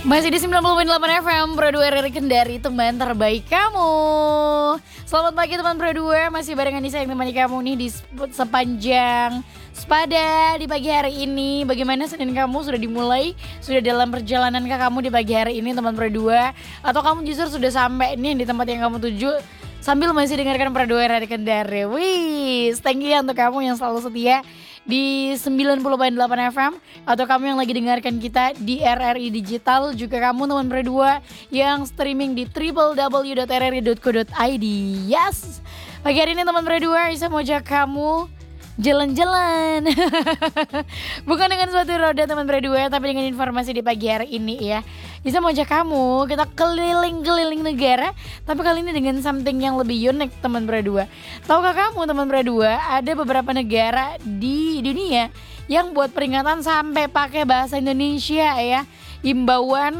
Masih di 90,8 FM Pro 2 RRI Kendari, teman terbaik kamu. Selamat pagi teman Pro 2, masih barengan Nisa yang temani kamu nih di sepanjang Sepada di pagi hari ini. Bagaimana Senin kamu, sudah dimulai? Sudah dalam perjalanan ke kamu di pagi hari ini teman Pro 2? Atau kamu justru sudah sampai nih di tempat yang kamu tuju sambil masih dengarkan Pro 2 RRI Kendari. Wih, thank you ya untuk kamu yang selalu setia di 90,8 FM, atau kamu yang lagi dengarkan kita di RRI Digital, juga kamu teman Pro 2 yang streaming di www.rri.co.id. Yes, pagi hari ini teman Pro 2 Isa mau ajak kamu jalan-jalan. Bukan dengan suatu roda teman Pro 2, tapi dengan informasi di pagi hari ini ya. Bisa mau ajak kamu kita keliling-keliling negara, tapi kali ini dengan something yang lebih unik teman Pro 2. Tahukah kamu teman Pro 2, ada beberapa negara di dunia yang buat peringatan sampai pakai bahasa Indonesia ya. Himbauan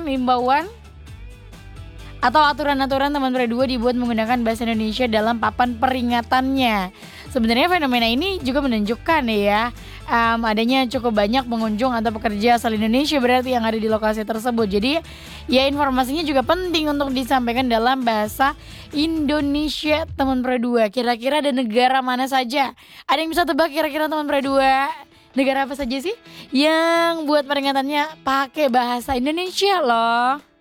atau aturan-aturan teman Pro 2 dibuat menggunakan bahasa Indonesia dalam papan peringatannya. Sebenarnya fenomena ini juga menunjukkan ya adanya cukup banyak pengunjung atau pekerja asal Indonesia berarti yang ada di lokasi tersebut. Jadi ya informasinya juga penting untuk disampaikan dalam bahasa Indonesia teman Pro 2. Kira-kira ada negara mana saja? Ada yang bisa tebak kira-kira teman Pro 2? Negara apa saja sih yang buat peringatannya pakai bahasa Indonesia loh?